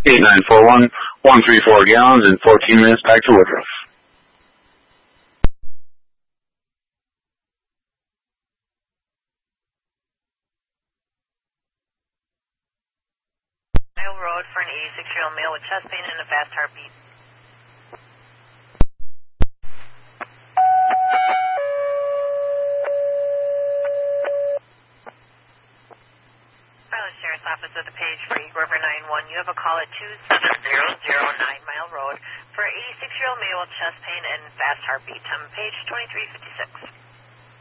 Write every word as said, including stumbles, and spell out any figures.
eight nine four one, one three four gallons and fourteen minutes back to Woodruff. Mile Road for an eighty-six-year-old male with chest pain and a fast heartbeat. Pilot Sheriff's Office at the page for Eagle River nine one. You have a call at two seven zero zero nine Mile Road for an eighty-six-year-old male with chest pain and fast heartbeat. Um, page twenty-three fifty-six.